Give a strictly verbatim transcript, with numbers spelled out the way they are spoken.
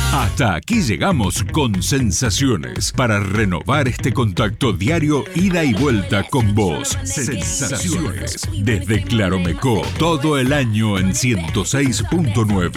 Hasta aquí llegamos con Sensaciones, para renovar este contacto diario, ida y vuelta con vos. Sensaciones, desde Claromecó, todo el año en ciento seis punto nueve.